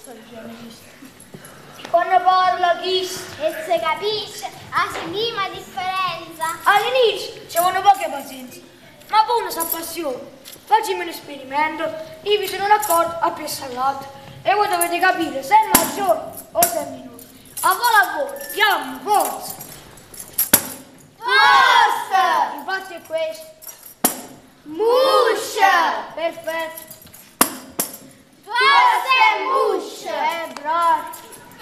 Quando parla chi? E se capisce la minima differenza. All'inizio ci vogliono poche pazienze, ma poi uno si appassiona. Facciamo un esperimento, io vi sono d'accordo a più salato e voi dovete capire se è maggiore o se è minore. A voi, chiamo, forza! Forza! Infatti è questo. Muscia! Perfetto. Toast e muscia! Bravo.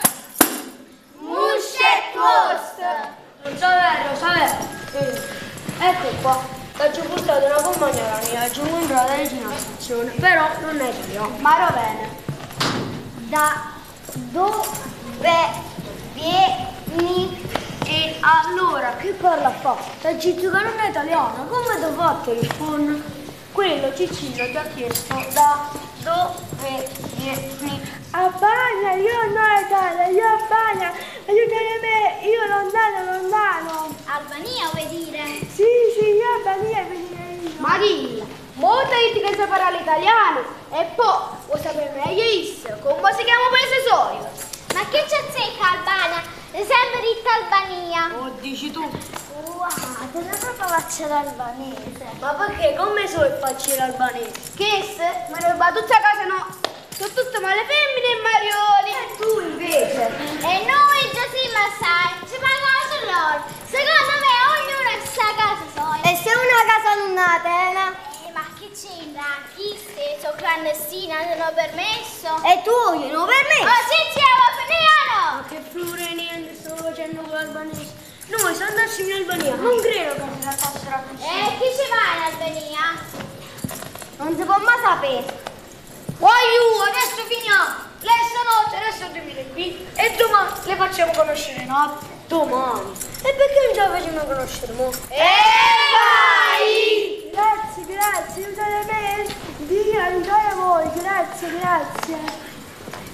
Muscia e toast! Non sapere. Ecco qua. Faccio portare una compagna alla mia, aggiungo un grado di una stazione, però non è italiano. Ma va bene. Da dove vieni? E allora, che parla a fa? Se Ciccio che non è italiano, come ti fa a telefono? Quello Cicino ti ha chiesto da dove vieni. Albania, io non Italia, io Albania, aiutami me, io lontano. Albania vuoi dire? Sì, io Albania, venire io. Marilla, molta gente che sa parlare l'italiano e poi vuoi sapere meglio isso, come si chiama paese solito? Ma che c'è zecca Albania? Sempre detta Albania. Oh, dici tu. Wow, te la proprio faccia l'albanese. Ma perché? Come so il facciere albanese? Che se? Ma le battute a casa no. Sono tutte male femmine e marioli. E tu invece? E noi già sì, ma sai, ci pagano su loro. Secondo me ognuno è sta casa sua. E se una casa non ha tela? Ma che c'entra? Chi stesso clandestina non ho permesso? E tu, io non per me. Oh sì, siamo finiano! Che flure niente sto facendo con l'albanese. Noi se andassimo in Albania non credo che se la passera così. Chi ci va in Albania? Non si può mai sapere. Guaiu, adesso finiamo. Lei stanotte, adesso dormire qui e domani le facciamo conoscere, no? Domani. E perché non ce la facciamo conoscere, mo? Vai! Grazie, aiutate me. Dio, aiutate voi, grazie.